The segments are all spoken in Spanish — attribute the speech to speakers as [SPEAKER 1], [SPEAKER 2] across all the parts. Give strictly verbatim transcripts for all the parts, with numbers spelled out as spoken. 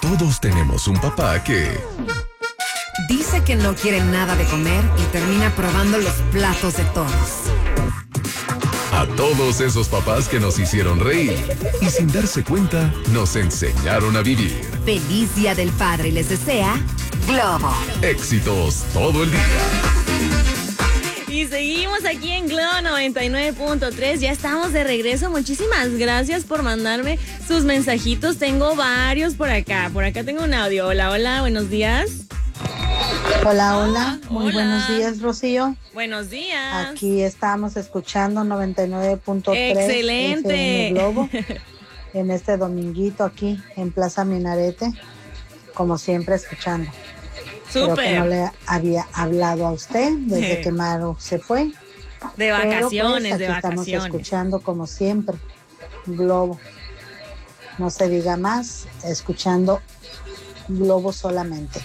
[SPEAKER 1] Todos tenemos un papá que...
[SPEAKER 2] dice que no quiere nada de comer y termina probando los platos de todos.
[SPEAKER 1] A todos esos papás que nos hicieron reír y sin darse cuenta nos enseñaron a vivir.
[SPEAKER 2] Feliz Día del Padre les desea Globo.
[SPEAKER 1] Éxitos todo el día.
[SPEAKER 3] Y seguimos aquí en Globo noventa y nueve punto tres. Ya estamos de regreso. Muchísimas gracias por mandarme sus mensajitos. Tengo varios por acá. Por acá tengo un audio. Hola, hola, buenos días.
[SPEAKER 4] Hola, hola. Muy
[SPEAKER 3] hola.
[SPEAKER 4] Buenos días, Rocío.
[SPEAKER 3] Buenos días.
[SPEAKER 4] Aquí estamos escuchando noventa y nueve punto tres.
[SPEAKER 3] Excelente.
[SPEAKER 4] Globo. En este dominguito aquí en Plaza Minarete. Como siempre, escuchando. Creo que no le había hablado a usted desde
[SPEAKER 3] sí.
[SPEAKER 4] que Maru se fue.
[SPEAKER 3] De vacaciones,
[SPEAKER 4] Pero, pues, aquí
[SPEAKER 3] de vacaciones.
[SPEAKER 4] Estamos escuchando como siempre. Globo. No se diga más. Escuchando Globo solamente.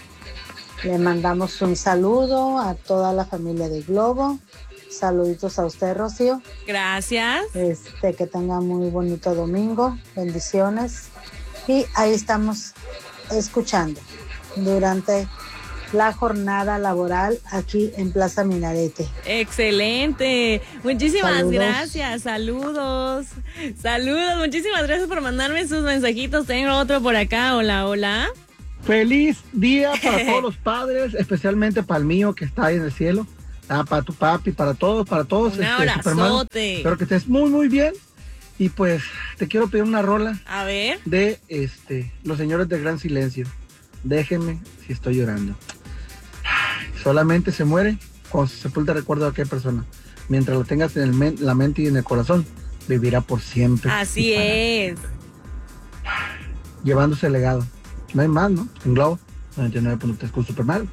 [SPEAKER 4] Le mandamos un saludo a toda la familia de Globo. Saluditos a usted, Rocío.
[SPEAKER 3] Gracias.
[SPEAKER 4] Este, que tenga muy bonito domingo. Bendiciones. Y ahí estamos escuchando durante la jornada laboral aquí en Plaza Minarete.
[SPEAKER 3] Excelente. Muchísimas
[SPEAKER 4] Saludos.
[SPEAKER 3] gracias. Saludos. Saludos. Muchísimas gracias por mandarme sus mensajitos. Tengo otro por acá. Hola, hola.
[SPEAKER 5] Feliz día para todos los padres, especialmente para el mío que está ahí en el cielo. Ah, para tu papi, para todos, para todos.
[SPEAKER 3] Un
[SPEAKER 5] este, Superman.
[SPEAKER 3] abrazote.
[SPEAKER 5] Espero que estés muy, muy bien. Y pues te quiero pedir una rola.
[SPEAKER 3] A ver.
[SPEAKER 5] De este Los Señores del Gran Silencio. Déjenme si estoy llorando. Solamente se muere cuando se sepulta el recuerdo de aquella persona. Mientras lo tengas en el men- la mente y en el corazón, vivirá por siempre.
[SPEAKER 3] Así es.
[SPEAKER 5] Llevándose el legado. No hay más, ¿no? En Globo noventa y nueve punto tres con Superman.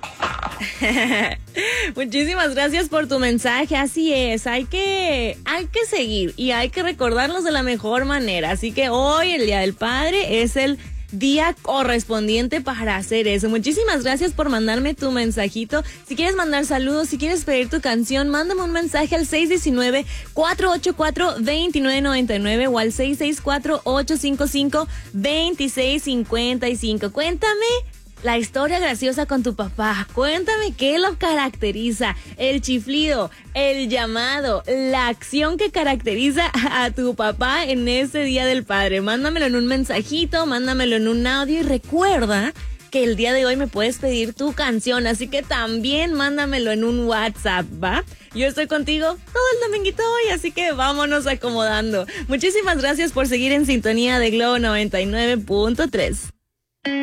[SPEAKER 3] Muchísimas gracias por tu mensaje. Así es, hay que, hay que seguir y hay que recordarlos de la mejor manera. Así que hoy, el Día del Padre, es el día correspondiente para hacer eso. Muchísimas gracias por mandarme tu mensajito. Si quieres mandar saludos, si quieres pedir tu canción, mándame un mensaje al seis uno nueve, cuatro ocho cuatro, dos nueve nueve nueve o al seis seis cuatro, ocho cinco cinco, dos seis cinco cinco. Cuéntame la historia graciosa con tu papá. Cuéntame qué lo caracteriza, el chiflido, el llamado, la acción que caracteriza a tu papá en ese Día del Padre. Mándamelo en un mensajito, mándamelo en un audio y recuerda que el día de hoy me puedes pedir tu canción, así que también mándamelo en un WhatsApp, ¿va? Yo estoy contigo todo el dominguito hoy, así que vámonos acomodando. Muchísimas gracias por seguir en sintonía de Globo noventa y nueve punto tres.